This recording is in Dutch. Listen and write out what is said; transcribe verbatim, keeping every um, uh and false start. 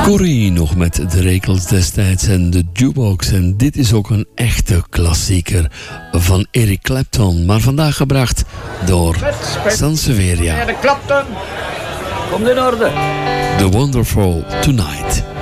Corrie nog met de Rekels destijds en de Jukebox. En dit is ook een echte klassieker van Eric Clapton. Maar vandaag gebracht door Sansevieria. De Clapton, komt in orde. The Wonderful Tonight.